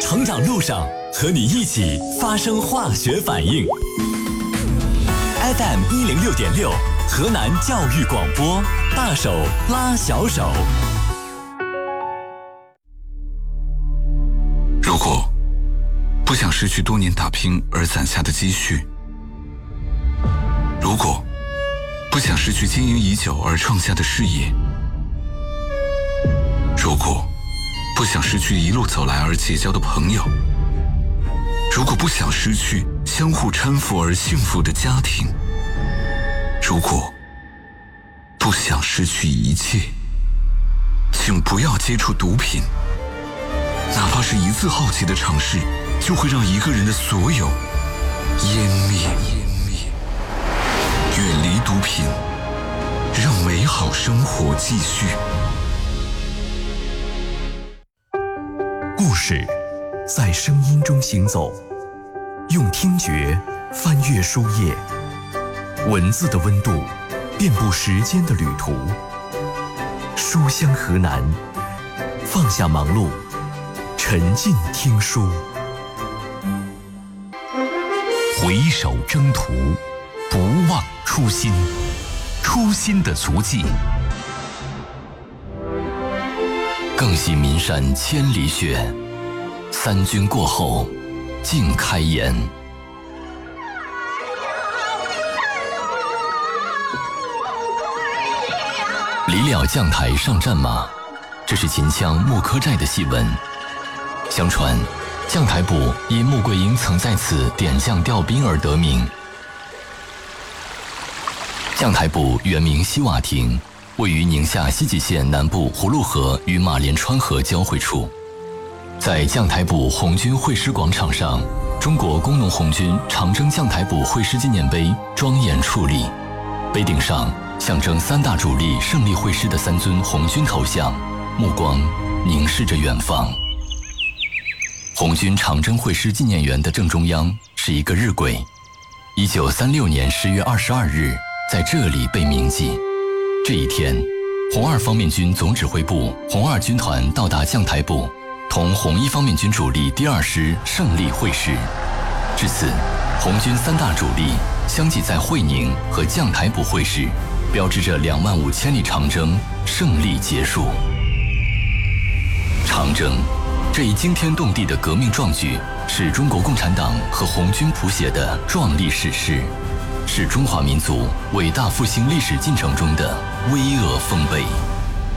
成长路上，和你一起发生化学反应。FM 106.6，河南教育广播，大手拉小手。 如果不想失去多年打拼而攒下的积蓄，如果不想失去经营已久而创下的事业，如果不想失去一路走来而结交的朋友，如果不想失去相互搀扶而幸福的家庭，如果不想失去一切，请不要接触毒品。哪怕是一次好奇的尝试，就会让一个人的所有湮灭。远离毒品，让美好生活继续。 故事在声音中行走，用听觉翻阅书页，文字的温度遍布时间的旅途。书香河南，放下忙碌，沉浸听书。回首征途，不忘初心，初心的足迹。更系岷山千里雪，三军过后尽开颜。离了将台上战马，这是秦腔木柯寨的戏文。相传将台堡因穆桂英曾在此点将调兵而得名。将台堡原名西瓦亭，位于宁夏西吉县南部葫芦河与马连川河交汇处。在将台堡红军会师广场上，中国工农红军长征将台堡会师纪念碑庄严矗立，碑顶上象征三大主力胜利会师的三尊红军头像，目光凝视着远方。红军长征会师纪念园的正中央是一个日晷，1936年10月22日在这里被铭记。这一天，红二方面军总指挥部红二军团到达将台堡，同红一方面军主力第2师胜利会师。至此，红军三大主力相继在会宁和将台堡会师，标志着25000千里长征胜利结束。长征这一惊天动地的革命壮举，是中国共产党和红军谱写的壮丽史诗，是中华民族伟大复兴历史进程中的巍峨丰碑。